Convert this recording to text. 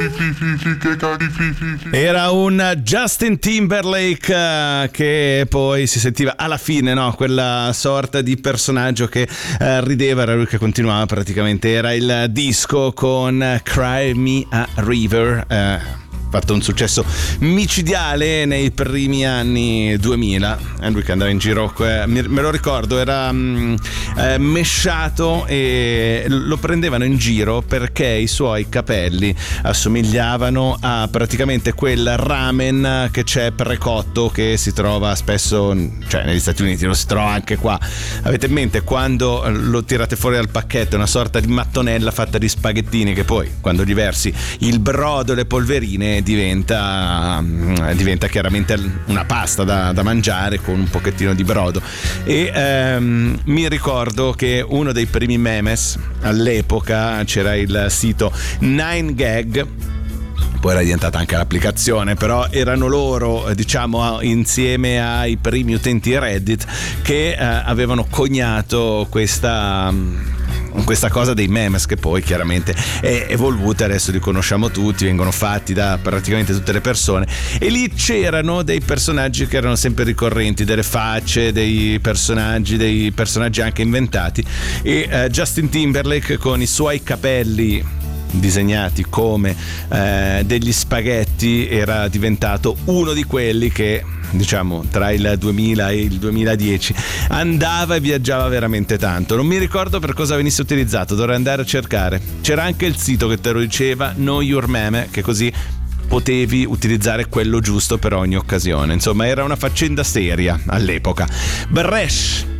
Era un Justin Timberlake che poi si sentiva alla fine, no? Quella sorta di personaggio che rideva, era lui che continuava praticamente. Era il disco con Cry Me a River, fatto un successo micidiale nei primi anni 2000. È lui che andava in giro, me lo ricordo, era mesciato e lo prendevano in giro perché i suoi capelli assomigliavano a praticamente quel ramen che c'è precotto, che si trova spesso, cioè negli Stati Uniti, lo si trova anche qua. Avete in mente quando lo tirate fuori dal pacchetto, è una sorta di mattonella fatta di spaghettini che poi quando gli versi il brodo, le polverine, diventa chiaramente una pasta da mangiare con un pochettino di brodo. E mi ricordo che uno dei primi memes all'epoca, c'era il sito 9gag, poi era diventata anche l'applicazione, però erano loro, diciamo, insieme ai primi utenti Reddit che avevano coniato questa cosa dei memes, che poi chiaramente è evoluta, adesso li conosciamo tutti, vengono fatti da praticamente tutte le persone, e lì c'erano dei personaggi che erano sempre ricorrenti, delle facce, dei personaggi anche inventati, e Justin Timberlake con i suoi capelli disegnati come degli spaghetti era diventato uno di quelli che, diciamo, tra il 2000 e il 2010 andava e viaggiava veramente tanto. Non mi ricordo per cosa venisse utilizzato, dovrei andare a cercare. C'era anche il sito che te lo diceva, Know Your Meme, che così potevi utilizzare quello giusto per ogni occasione. Insomma, era una faccenda seria all'epoca. Bresh